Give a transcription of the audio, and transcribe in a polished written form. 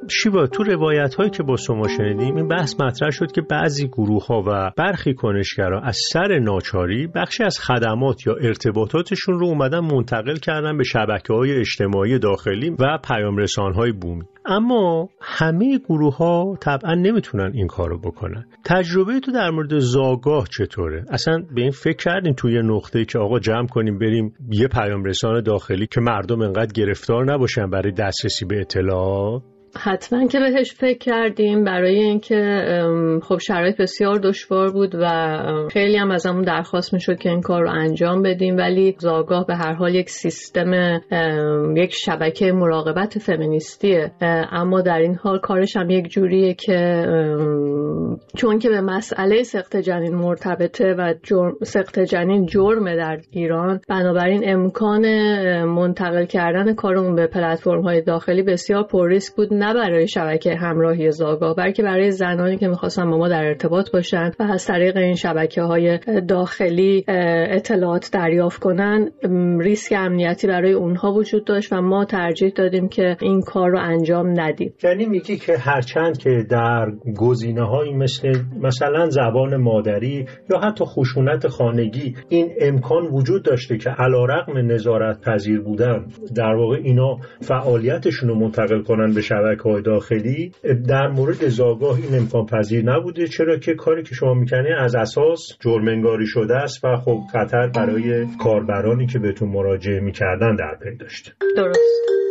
شیوا، تو روایت هایی که با شما شنیدیم این بحث مطرح شد که بعضی گروه ها و برخی کنشگرا از سر ناچاری بخشی از خدمات یا ارتباطاتشون رو اومدن منتقل کردن به شبکه‌های اجتماعی داخلی و پیام رسان‌های بومی. اما همه گروه‌ها طبعا نمیتونن این کارو بکنن. تجربه تو در مورد زاگاه چطوره؟ اصلا به این فکر کردین توی یه نقطه‌ای که آقا جمع کنیم بریم یه پیام رسان داخلی که مردم انقدر گرفتار نباشن برای دسترسی به اطلاعات؟ حتما که بهش فکر کردیم، برای اینکه خب شرایط بسیار دشوار بود و خیلی هم ازمون درخواست میشد که این کار رو انجام بدیم، ولی زاگاه به هر حال یک سیستم، یک شبکه مراقبت فمینیستیه، اما در این حال کارش هم یک جوریه که چون که به مسئله سقط جنین مرتبطه و سقط جنین جرمه در ایران، بنابراین امکان منتقل کردن کارمون به پلتفرم‌های داخلی بسیار پر ریسک بود، نه برای شبکه همراهی زاگاه، بلکه برای زنانی که می‌خواستن با ما در ارتباط باشن و از طریق این شبکه‌های داخلی اطلاعات دریافت کنن. ریسک امنیتی برای اونها وجود داشت و ما ترجیح دادیم که این کار رو انجام ندیم. یعنی میگی که هرچند که در گزینه‌هایی مثلا زبان مادری یا حتی خشونت خانگی این امکان وجود داشته که علیرغم نظارت پذیر بودن در واقع اینا فعالیتشون رو منتقل کنن به شبکه‌های داخلی، در مورد زاگاه این امکان پذیر نبوده، چرا که کاری که شما میکنید از اساس جرم انگاری شده است و خب خطر برای کاربرانی که بهتون مراجعه میکردن در پی داشته. درست.